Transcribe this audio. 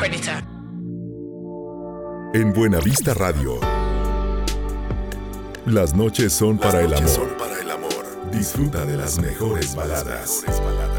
Predator. En Buenavista Radio. Las noches son para el amor. Disfruta de las mejores baladas.